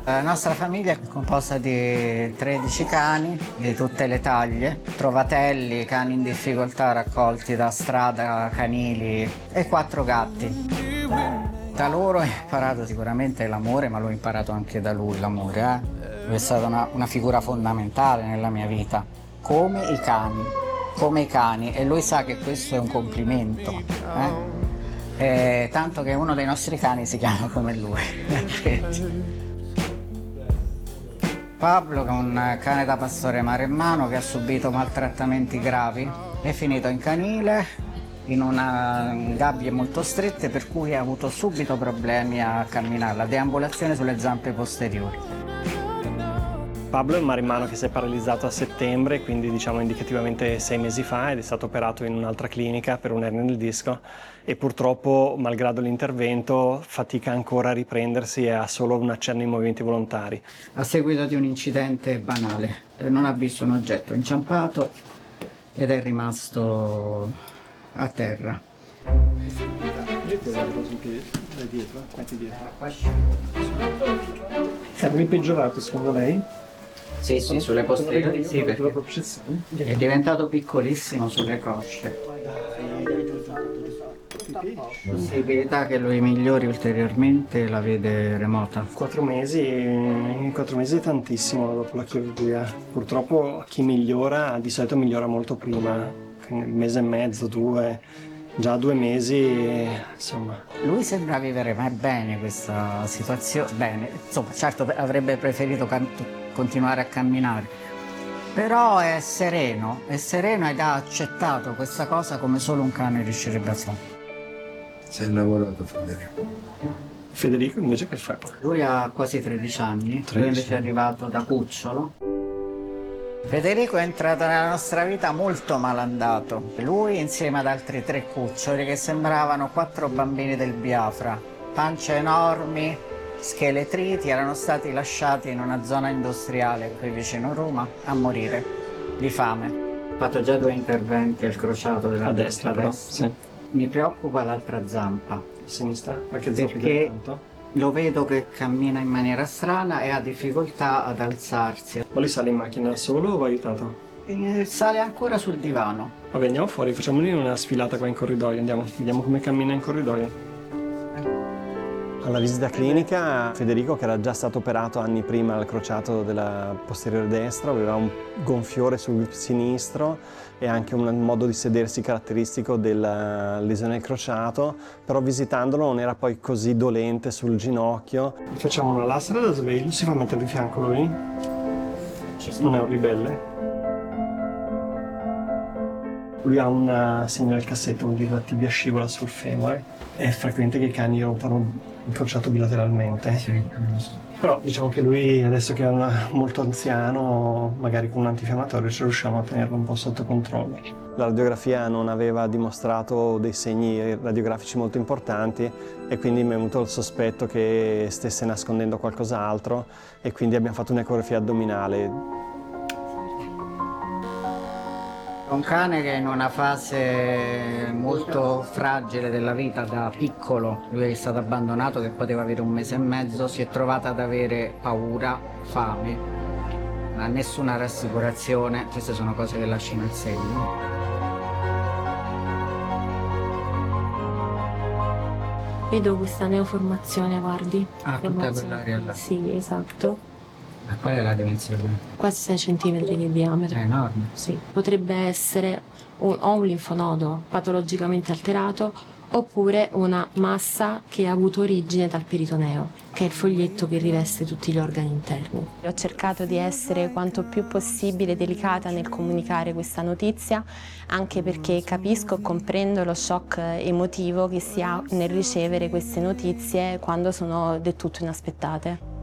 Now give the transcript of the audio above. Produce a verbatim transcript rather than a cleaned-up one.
La nostra famiglia è composta di tredici cani di tutte le taglie, trovatelli, cani in difficoltà raccolti da strada, canili e quattro gatti. Da loro ho imparato sicuramente l'amore, ma l'ho imparato anche da lui l'amore. Eh? Lui è stata una, una figura fondamentale nella mia vita, come i cani, come i cani, e lui sa che questo è un complimento. Eh? E tanto che uno dei nostri cani si chiama come lui. Pablo, che è un cane da pastore maremmano che ha subito maltrattamenti gravi, è finito in canile in una gabbie molto strette, per cui ha avuto subito problemi a camminare, la deambulazione sulle zampe posteriori. Pablo è un maremmano che si è paralizzato a settembre, quindi diciamo indicativamente sei mesi fa, ed è stato operato in un'altra clinica per un'ernia del disco e purtroppo, malgrado l'intervento, fatica ancora a riprendersi e ha solo un accenno ai movimenti volontari. A seguito di un incidente banale, non ha visto un oggetto, è inciampato ed è rimasto a terra. È peggiorato secondo lei? Sì, sì, sulle posteriori sì, perché è diventato piccolissimo sulle cosce. La possibilità che lui migliori ulteriormente la vede remota. Quattro mesi, quattro mesi è tantissimo dopo la chirurgia. Purtroppo chi migliora di solito migliora molto prima, un mese e mezzo, due, già due mesi, insomma. Lui sembra vivere bene questa situazione, bene, insomma, certo avrebbe preferito can- continuare a camminare, però è sereno, è sereno ed ha accettato questa cosa come solo un cane riuscirebbe a fare. Sei lavorato, Federico? Federico invece che fa? Lui ha quasi tredici anni, lui invece è arrivato da cucciolo. Federico è entrato nella nostra vita molto malandato. Lui insieme ad altri tre cuccioli che sembravano quattro bambini del Biafra, pance enormi, scheletriti, erano stati lasciati in una zona industriale qui vicino Roma a morire di fame. Ho fatto già due interventi al crociato della A destra, però, sì. Mi preoccupa l'altra zampa. A sinistra? Perché, perché lo vedo che cammina in maniera strana e ha difficoltà ad alzarsi. Ma lui sale in macchina da solo o va aiutato? E sale ancora sul divano. Vabbè, andiamo fuori, facciamogli una sfilata qua in corridoio, andiamo, vediamo come cammina in corridoio. Alla visita clinica Federico, che era già stato operato anni prima al crociato della posteriore destra, aveva un gonfiore sul sinistro e anche un modo di sedersi caratteristico della lesione del crociato, però visitandolo non era poi così dolente sul ginocchio. Facciamo una lastra da sveglio, si fa mettere di fianco lui? Non è un ribelle? Lui ha un segno del cassetto, vuol dire la tibia scivola sul femore. È frequente che i cani rompano il crociato bilateralmente. Sì. Però diciamo che lui, adesso che è una, molto anziano, magari con un antinfiammatorio ci riusciamo a tenerlo un po' sotto controllo. La radiografia non aveva dimostrato dei segni radiografici molto importanti e quindi mi è venuto il sospetto che stesse nascondendo qualcos'altro e quindi abbiamo fatto un'ecografia addominale. Un cane che in una fase molto fragile della vita, da piccolo, lui è stato abbandonato, che poteva avere un mese e mezzo, si è trovato ad avere paura, fame, ma nessuna rassicurazione. Queste sono cose che lasciano il segno. Vedo questa neoformazione, guardi. Ah, tutta quell'area là. Sì, esatto. Ma qual è la dimensione? Quasi sei centimetri di diametro. È enorme. Sì. Potrebbe essere un, o un linfonodo patologicamente alterato oppure una massa che ha avuto origine dal peritoneo, che è il foglietto che riveste tutti gli organi interni. Ho cercato di essere quanto più possibile delicata nel comunicare questa notizia, anche perché capisco e comprendo lo shock emotivo che si ha nel ricevere queste notizie quando sono del tutto inaspettate.